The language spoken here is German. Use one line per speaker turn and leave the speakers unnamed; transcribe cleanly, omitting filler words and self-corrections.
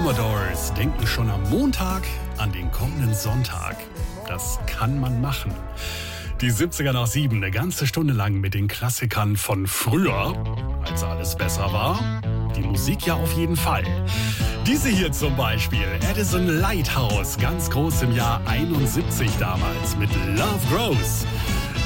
Commodores denken schon am Montag an den kommenden Sonntag. Das kann man machen. Die 70er nach 7, eine ganze Stunde lang mit den Klassikern von früher, als alles besser war. Die Musik ja auf jeden Fall. Diese hier zum Beispiel, Edison Lighthouse, ganz groß im Jahr 71 damals mit Love Grows.